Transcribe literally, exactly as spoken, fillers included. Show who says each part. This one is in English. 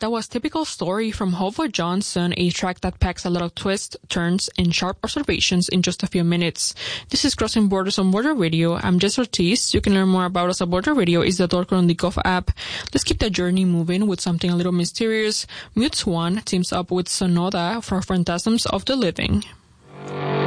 Speaker 1: That was Typical Story from Hova Johnson, a track that packs a lot of twists, turns, and sharp observations in just a few minutes. This is Crossing Borders on Border Radio. I'm Jess Ortiz. You can learn more about us at Border Radio is the Torco on the Gov app. Let's keep the journey moving with something a little mysterious. Mute Swan teams up with Sonoda for Phantasms of the Living.